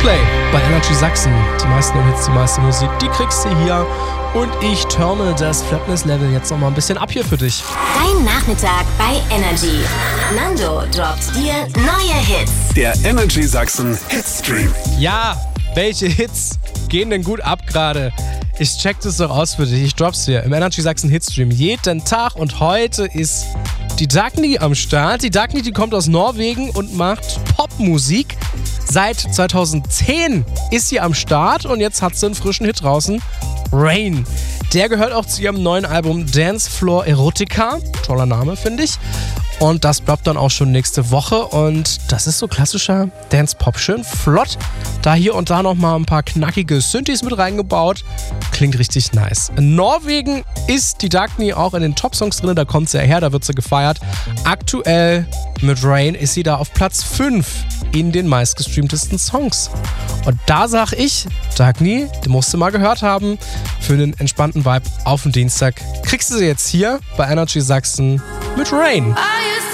Coldplay bei Energy Sachsen. Die meisten Hits, die meiste Musik, die kriegst du hier. Und ich turne das Flatness-Level jetzt nochmal ein bisschen ab hier für dich. Dein Nachmittag bei Energy. Nando droppt dir neue Hits. Der Energy Sachsen Hitstream. Ja, welche Hits gehen denn gut ab gerade? Ich check das doch aus für dich. Ich drop's dir im Energy Sachsen Hitstream jeden Tag. Und heute ist die Dagny am Start. Die Dagny, die kommt aus Norwegen und macht Popmusik. Seit 2010 ist sie am Start und jetzt hat sie einen frischen Hit draußen. Rain. Der gehört auch zu ihrem neuen Album Dance Floor Erotica. Toller Name, finde ich. Und das bleibt dann auch schon nächste Woche. Und das ist so klassischer Dance-Pop. Schön flott. Da hier und da nochmal ein paar knackige Synthes mit reingebaut. Klingt richtig nice. In Norwegen ist die Dagny auch in den Top-Songs drin. Da kommt sie ja her, da wird sie gefeiert. Aktuell mit Rain ist sie da auf Platz 5 in den meistgestreamtesten Songs. Und da sag ich, Dagny, die musst du mal gehört haben. Für einen entspannten Vibe auf den Dienstag kriegst du sie jetzt hier bei Energy Sachsen mit Rain.